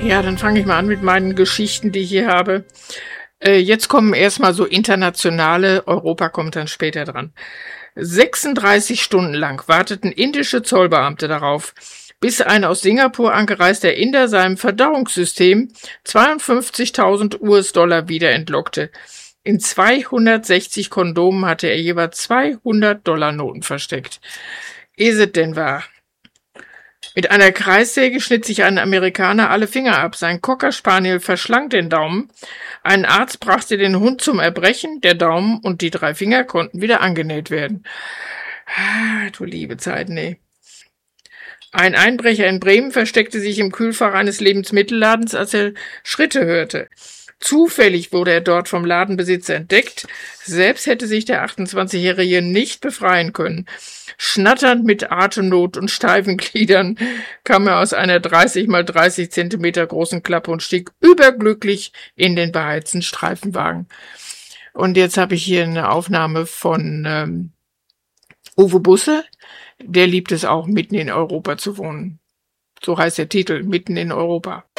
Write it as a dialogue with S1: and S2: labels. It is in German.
S1: Ja, dann fange ich mal an mit meinen Geschichten, die ich hier habe. Jetzt kommen erstmal so internationale, Europa kommt dann später dran. 36 Stunden lang warteten indische Zollbeamte darauf, bis ein aus Singapur angereister Inder seinem Verdauungssystem 52.000 US-Dollar wieder entlockte. In 260 Kondomen hatte er jeweils 200-Dollar-Noten versteckt. Ehe es denn war. Mit einer Kreissäge schnitt sich ein Amerikaner alle Finger ab. Sein Cocker Spaniel verschlang den Daumen. Ein Arzt brachte den Hund zum Erbrechen. Der Daumen und die 3 Finger konnten wieder angenäht werden. Du liebe Zeit, nee. Ein Einbrecher in Bremen versteckte sich im Kühlfach eines Lebensmittelladens, als er Schritte hörte. Zufällig wurde er dort vom Ladenbesitzer entdeckt. Selbst hätte sich der 28-Jährige nicht befreien können. Schnatternd mit Atemnot und steifen Gliedern kam er aus einer 30 mal 30 Zentimeter großen Klappe und stieg überglücklich in den beheizten Streifenwagen. Und jetzt habe ich hier eine Aufnahme von Uwe Busse. Der liebt es auch, mitten in Europa zu wohnen. So heißt der Titel, mitten in Europa.